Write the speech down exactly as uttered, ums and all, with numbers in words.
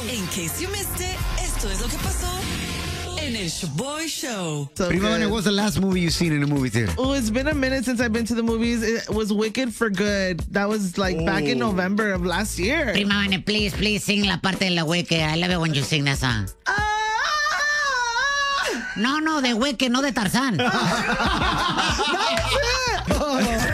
In case you missed it, esto es lo que pasó en el Shaboy Show. So Prima, good. when was the last movie you've seen in a movie theater? Oh, it's been a minute since I've been to the movies. It was Wicked for Good. That was like back in November of last year. Prima Vane, please, please sing la parte de la Wicked. I love it when you sing that song. Ah! No, no, de Wicked, no de Tarzán. That was it. Oh.